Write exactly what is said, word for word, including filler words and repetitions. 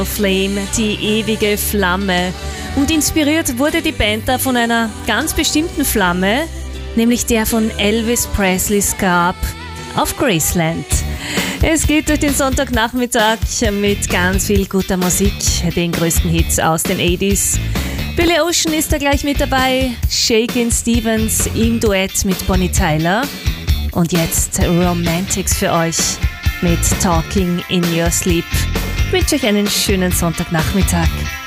Flame, die ewige Flamme. Und inspiriert wurde die Band da von einer ganz bestimmten Flamme, nämlich der von Elvis Presleys Grab auf Graceland. Es geht durch den Sonntagnachmittag mit ganz viel guter Musik, den größten Hits aus den achtziger. Billy Ocean ist da gleich mit dabei, Shakin' Stevens im Duett mit Bonnie Tyler. Und jetzt Romantics für euch mit Talking in Your Sleep. Ich wünsche euch einen schönen Sonntagnachmittag.